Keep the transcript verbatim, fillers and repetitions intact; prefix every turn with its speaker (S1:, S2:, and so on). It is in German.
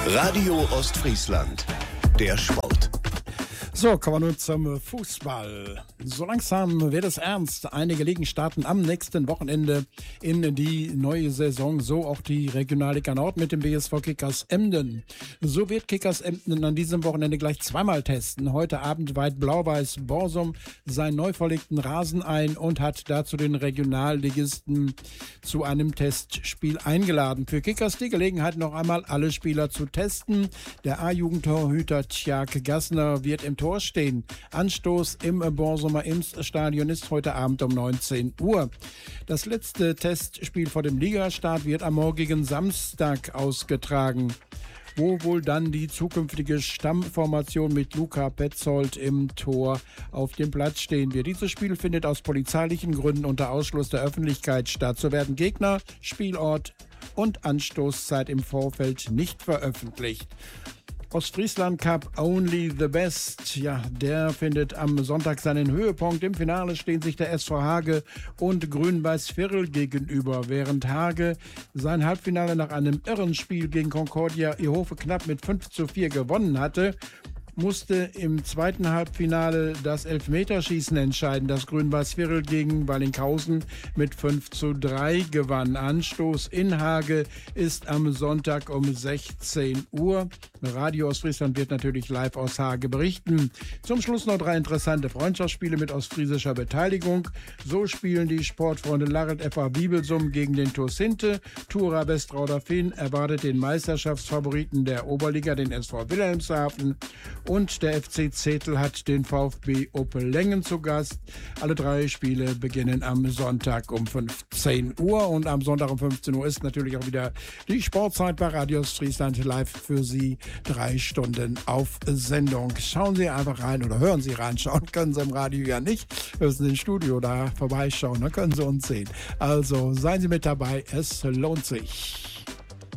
S1: Radio Ostfriesland, der Sport.
S2: So, kommen wir nun zum Fußball. So langsam wird es ernst. Einige Ligen starten am nächsten Wochenende in die neue Saison. So auch die Regionalliga Nord mit dem B S V Kickers Emden. So wird Kickers Emden an diesem Wochenende gleich zweimal testen. Heute Abend weiht Blau-Weiß Borsum seinen neu verlegten Rasen ein und hat dazu den Regionalligisten zu einem Testspiel eingeladen. Für Kickers die Gelegenheit, noch einmal alle Spieler zu testen. Der A-Jugendtorhüter Tjark Gassner wird im Tor stehen. Anstoß im Borsumer Imsstadion ist heute Abend um neunzehn Uhr. Das letzte Testspiel vor dem Ligastart wird am morgigen Samstag ausgetragen, wo wohl dann die zukünftige Stammformation mit Luca Petzold im Tor auf dem Platz stehen wird. Dieses Spiel findet aus polizeilichen Gründen unter Ausschluss der Öffentlichkeit statt. So werden Gegner, Spielort und Anstoßzeit im Vorfeld nicht veröffentlicht. Ostfriesland Cup Only the Best, ja, der findet am Sonntag seinen Höhepunkt. Im Finale stehen sich der S V Hage und Grün-Weiß Virl gegenüber, während Hage sein Halbfinale nach einem irren Spiel gegen Concordia Ehofe knapp mit fünf zu vier gewonnen hatte, musste im zweiten Halbfinale das Elfmeterschießen entscheiden, das Grün-Weiß Virl gegen Wallinghausen mit fünf zu drei gewann. Anstoß in Hage ist am Sonntag um sechzehn Uhr. Radio Ostfriesland wird natürlich live aus Hage berichten. Zum Schluss noch drei interessante Freundschaftsspiele mit ostfriesischer Beteiligung. So spielen die Sportfreunde Larret F A Bibelsum gegen den TuS Hinte. Thura Westrauder Finn erwartet den Meisterschaftsfavoriten der Oberliga, den S V Wilhelmshaven. Und der F C Zetel hat den VfB Oppellengen zu Gast. Alle drei Spiele beginnen am Sonntag um fünfzehn Uhr. Und am Sonntag um fünfzehn Uhr ist natürlich auch wieder die Sportzeit bei Radio Ostfriesland live für Sie. Drei Stunden auf Sendung. Schauen Sie einfach rein oder hören Sie rein. Schauen können Sie im Radio ja nicht. Wir müssen ins Studio da vorbeischauen. Dann können Sie uns sehen. Also seien Sie mit dabei. Es lohnt sich.